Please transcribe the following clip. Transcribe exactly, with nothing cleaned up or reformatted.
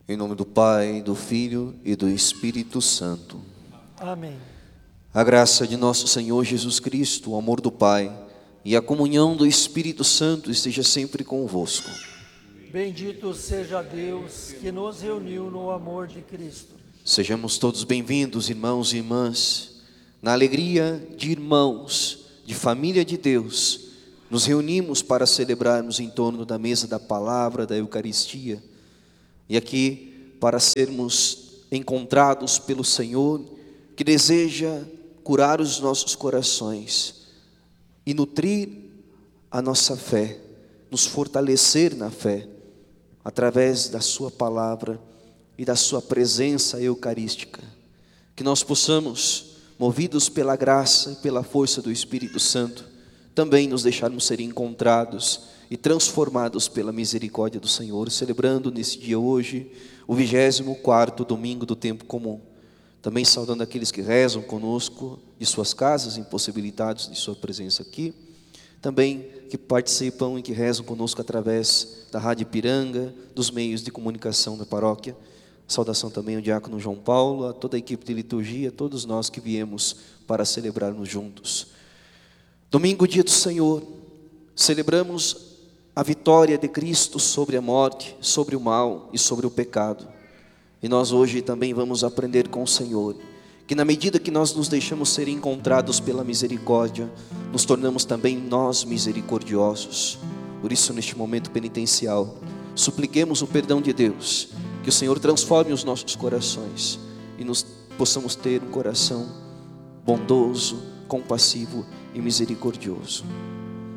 Em nome do Pai, do Filho e do Espírito Santo. Amém. A graça de nosso Senhor Jesus Cristo, o amor do Pai e a comunhão do Espírito Santo esteja sempre convosco. Bendito seja Deus que nos reuniu no amor de Cristo. Sejamos todos bem-vindos, irmãos e irmãs, na alegria de irmãos, de família de Deus. Nos reunimos para celebrarmos em torno da mesa da palavra, da Eucaristia, e aqui para sermos encontrados pelo Senhor, que deseja curar os nossos corações e nutrir a nossa fé, nos fortalecer na fé, através da sua palavra e da sua presença eucarística. Que nós possamos, movidos pela graça e pela força do Espírito Santo, também nos deixarmos ser encontrados e transformados pela misericórdia do Senhor, celebrando nesse dia hoje o vigésimo quarto domingo do tempo comum. Também saudando aqueles que rezam conosco de suas casas, impossibilitados de sua presença aqui. Também que participam e que rezam conosco através da Rádio Ipiranga, dos meios de comunicação da paróquia. Saudação também ao diácono João Paulo, a toda a equipe de liturgia, a todos nós que viemos para celebrarmos juntos. Domingo, dia do Senhor, celebramos a vitória de Cristo sobre a morte, sobre o mal e sobre o pecado. E nós hoje também vamos aprender com o Senhor, que na medida que nós nos deixamos ser encontrados pela misericórdia, nos tornamos também nós misericordiosos. Por isso, neste momento penitencial, supliquemos o perdão de Deus, que o Senhor transforme os nossos corações e nos possamos ter um coração bondoso, compassivo e misericordioso.